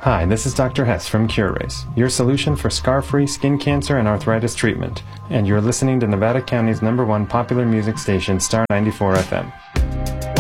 Hi, this is Dr. Hess from CureRace, your solution for scar-free skin cancer and arthritis treatment. And you're listening to Nevada County's #1 popular music station, Star 94 FM.